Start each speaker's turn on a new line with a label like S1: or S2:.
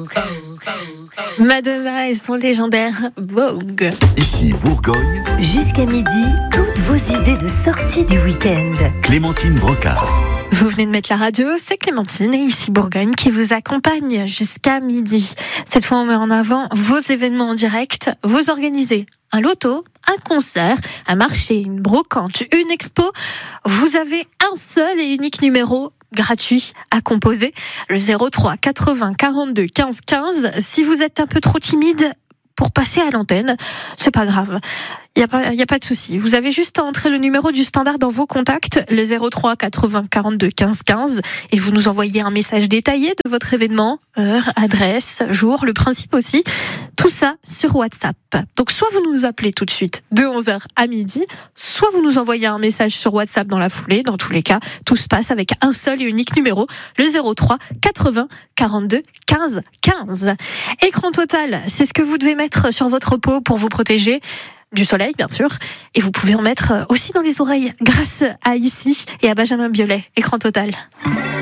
S1: Madonna et son légendaire Vogue.
S2: Ici Bourgogne.
S3: Jusqu'à midi, toutes vos idées de sortie du week-end.
S2: Clémentine Brocard.
S1: Vous venez de mettre la radio, c'est Clémentine et ici Bourgogne qui vous accompagne jusqu'à midi. Cette fois, on met en avant vos événements en direct. Vous organisez un loto, un concert, un marché, une brocante, une expo. Vous avez un seul et unique numéro gratuit à composer, le 03 80 42 15 15. Si vous êtes un peu trop timide pour passer à l'antenne, c'est pas grave. Il y a pas de souci. Vous avez juste à entrer le numéro du standard dans vos contacts, le 03 80 42 15 15, et vous nous envoyez un message détaillé de votre événement, heure, adresse, jour, le principe aussi. Tout ça sur WhatsApp. Donc soit vous nous appelez tout de suite de 11h à midi, soit vous nous envoyez un message sur WhatsApp dans la foulée. Dans tous les cas, tout se passe avec un seul et unique numéro, le 03 80 42 15 15. Écran total, c'est ce que vous devez mettre sur votre peau pour vous protéger du soleil, bien sûr. Et vous pouvez en mettre aussi dans les oreilles grâce à Ici et à Benjamin Biolay. Écran total.